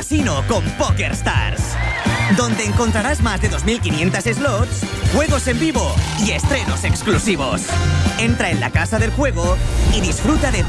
casino con PokerStars, donde encontrarás más de 2.500 slots, juegos en vivo y estrenos exclusivos. Entra en la casa del juego y disfruta de